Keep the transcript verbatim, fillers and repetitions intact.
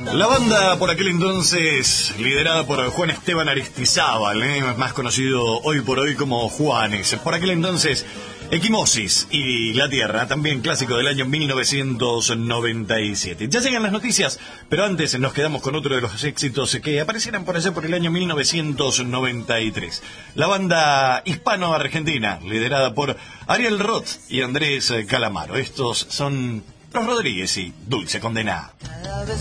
La banda por aquel entonces, liderada por Juan Esteban Aristizábal, ¿eh? más conocido hoy por hoy como Juanes. Por aquel entonces, Equimosis y La Tierra, también clásico del año mil novecientos noventa y siete. Ya llegan las noticias, pero antes nos quedamos con otro de los éxitos que aparecieran por allá por el año mil novecientos noventa y tres. La banda hispano-argentina, liderada por Ariel Roth y Andrés Calamaro. Estos son Los Rodríguez y Dulce Condena.